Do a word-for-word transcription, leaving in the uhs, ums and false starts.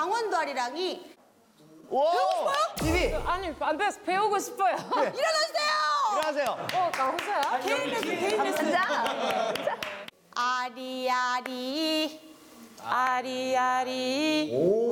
강원도 아리랑이 와! TV 아니 안 돼. 배우고 싶어요. 일어나주세요. 일어나세요. 어, 나 혼자야? 개인 레슨 개인 레슨. 자. 아리아리 아리아리. 오.